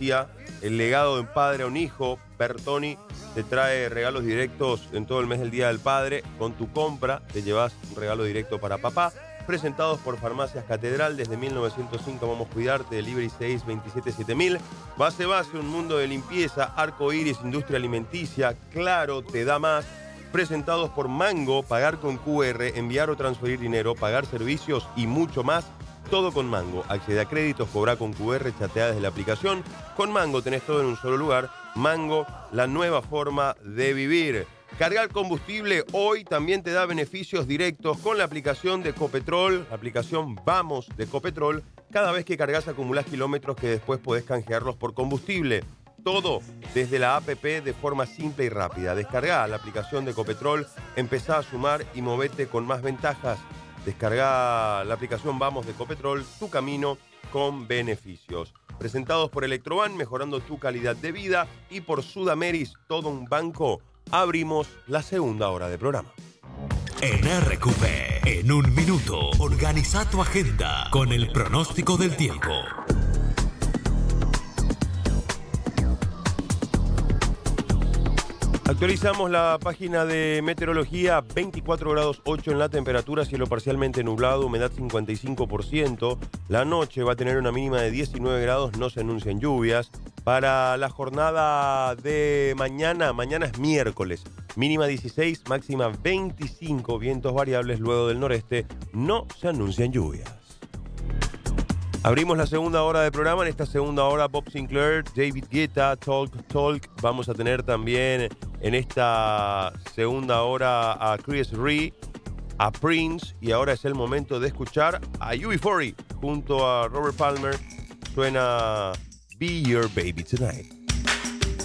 herencia, el legado de un padre a un hijo. Bertoni te trae regalos directos en todo el mes del Día del Padre. Con tu compra te llevas un regalo directo para papá. Presentados por Farmacias Catedral desde 1905. Vamos a cuidarte. Delivery 627-7000. Base, un mundo de limpieza. Arco Iris, industria alimenticia. Claro, te da más. Presentados por Mango. Pagar con QR, enviar o transferir dinero, pagar servicios y mucho más. Todo con Mango. Accede a créditos, cobra con QR, chatea desde la aplicación. Con Mango tenés todo en un solo lugar. Mango, la nueva forma de vivir. Cargar combustible hoy también te da beneficios directos con la aplicación de Ecopetrol, la aplicación Vamos de Ecopetrol. Cada vez que cargas acumulás kilómetros que después podés canjearlos por combustible. Todo desde la APP de forma simple y rápida. Descargá la aplicación de Ecopetrol, empezá a sumar y movete con más ventajas. Descargá la aplicación Vamos de Ecopetrol, tu camino con beneficios. Presentados por Electroban, mejorando tu calidad de vida, y por Sudameris, todo un banco. Abrimos la segunda hora de programa. En RQP, en un minuto, organiza tu agenda con el pronóstico del tiempo. Actualizamos la página de meteorología. 24 grados 8 en la temperatura, cielo parcialmente nublado, humedad 55%. La noche va a tener una mínima de 19 grados, no se anuncian lluvias. Para la jornada de mañana es miércoles. Mínima 16, máxima 25, vientos variables luego del noreste, no se anuncian lluvias. Abrimos la segunda hora del programa. En esta segunda hora, Bob Sinclair, David Guetta, Talk. Vamos a tener también en esta segunda hora a Chris Rea, a Prince, y ahora es el momento de escuchar a UB40 junto a Robert Palmer. Suena Be Your Baby Tonight.